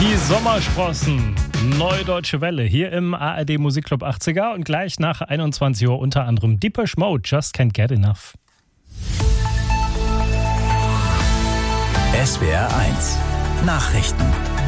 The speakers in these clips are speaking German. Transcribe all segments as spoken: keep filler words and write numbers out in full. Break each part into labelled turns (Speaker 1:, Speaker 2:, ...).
Speaker 1: Die Sommersprossen, Neue Deutsche Welle, hier im A R D Musikclub achtziger und gleich nach einundzwanzig Uhr unter anderem Depeche Mode, Just Can't Get Enough.
Speaker 2: S W R eins Nachrichten.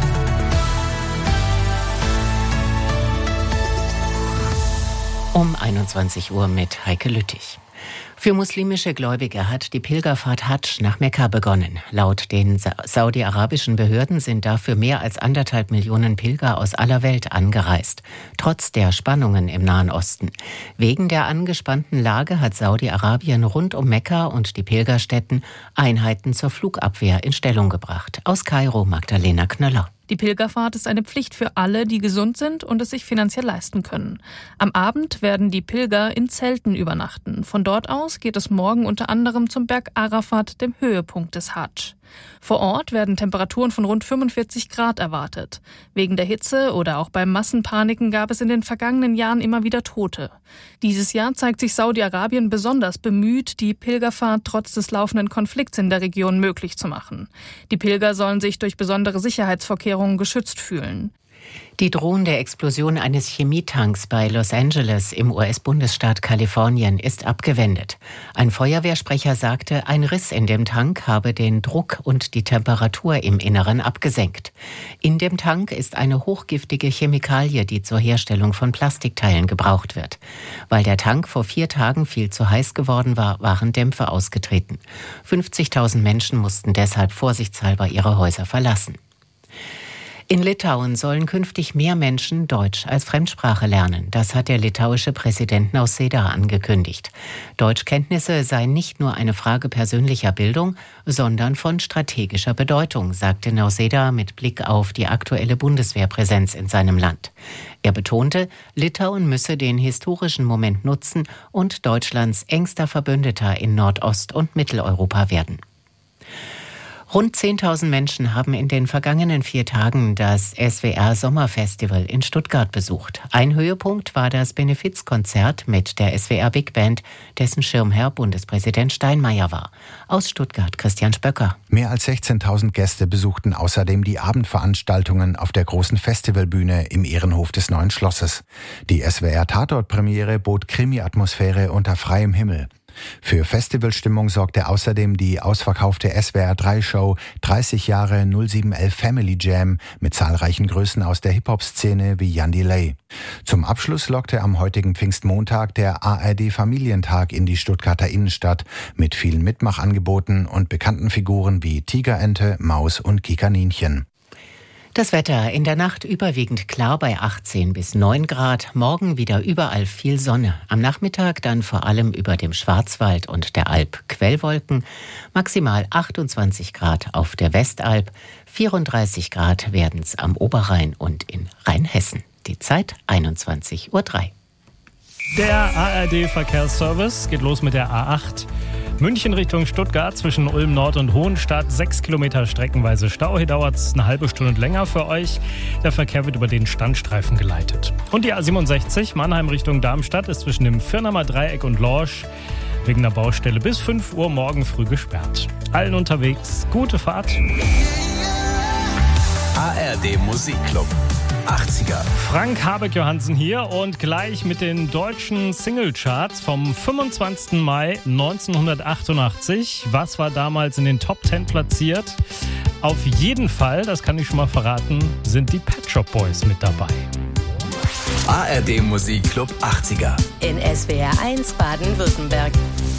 Speaker 3: Um einundzwanzig Uhr mit Heike Lüttich. Für muslimische Gläubige hat die Pilgerfahrt Hadsch nach Mekka begonnen. Laut den sa- saudi-arabischen Behörden sind dafür mehr als anderthalb Millionen Pilger aus aller Welt angereist, trotz der Spannungen im Nahen Osten. Wegen der angespannten Lage hat Saudi-Arabien rund um Mekka und die Pilgerstätten Einheiten zur Flugabwehr in Stellung gebracht. Aus Kairo Magdalena Knöller.
Speaker 4: Die Pilgerfahrt ist eine Pflicht für alle, die gesund sind und es sich finanziell leisten können. Am Abend werden die Pilger in Zelten übernachten. Von dort aus geht es morgen unter anderem zum Berg Arafat, dem Höhepunkt des Hadsch. Vor Ort werden Temperaturen von rund fünfundvierzig Grad erwartet. Wegen der Hitze oder auch bei Massenpaniken gab es in den vergangenen Jahren immer wieder Tote. Dieses Jahr zeigt sich Saudi-Arabien besonders bemüht, die Pilgerfahrt trotz des laufenden Konflikts in der Region möglich zu machen. Die Pilger sollen sich durch besondere Sicherheitsvorkehrungen geschützt fühlen.
Speaker 3: Die drohende Explosion eines Chemietanks bei Los Angeles im U S-Bundesstaat Kalifornien ist abgewendet. Ein Feuerwehrsprecher sagte, ein Riss in dem Tank habe den Druck und die Temperatur im Inneren abgesenkt. In dem Tank ist eine hochgiftige Chemikalie, die zur Herstellung von Plastikteilen gebraucht wird. Weil der Tank vor vier Tagen viel zu heiß geworden war, waren Dämpfe ausgetreten. fünfzigtausend Menschen mussten deshalb vorsichtshalber ihre Häuser verlassen. In Litauen sollen künftig mehr Menschen Deutsch als Fremdsprache lernen. Das hat der litauische Präsident Nausėda angekündigt. Deutschkenntnisse seien nicht nur eine Frage persönlicher Bildung, sondern von strategischer Bedeutung, sagte Nausėda mit Blick auf die aktuelle Bundeswehrpräsenz in seinem Land. Er betonte, Litauen müsse den historischen Moment nutzen und Deutschlands engster Verbündeter in Nordost- und Mitteleuropa werden. Rund zehntausend Menschen haben in den vergangenen vier Tagen das S W R-Sommerfestival in Stuttgart besucht. Ein Höhepunkt war das Benefizkonzert mit der S W R Big Band, dessen Schirmherr Bundespräsident Steinmeier war. Aus Stuttgart Christian Spöcker.
Speaker 5: Mehr als sechzehntausend Gäste besuchten außerdem die Abendveranstaltungen auf der großen Festivalbühne im Ehrenhof des Neuen Schlosses. Die S W R-Tatort-Premiere bot Krimi-Atmosphäre unter freiem Himmel. Für Festivalstimmung sorgte außerdem die ausverkaufte S W R drei Show dreißig Jahre null sieben elf Family Jam mit zahlreichen Größen aus der Hip-Hop-Szene wie Jan Delay. Zum Abschluss lockte am heutigen Pfingstmontag der A R D Familientag in die Stuttgarter Innenstadt mit vielen Mitmachangeboten und bekannten Figuren wie Tigerente, Maus und Kikaninchen.
Speaker 3: Das Wetter in der Nacht überwiegend klar bei achtzehn bis neun Grad, morgen wieder überall viel Sonne. Am Nachmittag dann vor allem über dem Schwarzwald und der Alp Quellwolken, maximal achtundzwanzig Grad auf der Westalb, vierunddreißig Grad werden's am Oberrhein und in Rheinhessen. Die Zeit einundzwanzig Uhr drei.
Speaker 1: Der A R D-Verkehrsservice geht los mit der A acht. München Richtung Stuttgart zwischen Ulm Nord und Hohenstadt. Sechs Kilometer streckenweise Stau. Hier dauert es eine halbe Stunde länger für euch. Der Verkehr wird über den Standstreifen geleitet. Und die A siebenundsechzig Mannheim Richtung Darmstadt ist zwischen dem Firnamer Dreieck und Lorsch wegen der Baustelle bis fünf Uhr morgen früh gesperrt. Allen unterwegs gute Fahrt.
Speaker 2: A R D Musikclub achtziger.
Speaker 1: Frank Habeck-Johansen hier und gleich mit den deutschen Singlecharts vom fünfundzwanzigsten Mai neunzehnhundertachtundachtzig. Was war damals in den Top zehn platziert? Auf jeden Fall, das kann ich schon mal verraten, sind die Pet Shop Boys mit dabei.
Speaker 2: A R D Musikclub achtziger.
Speaker 6: In S W R eins Baden-Württemberg.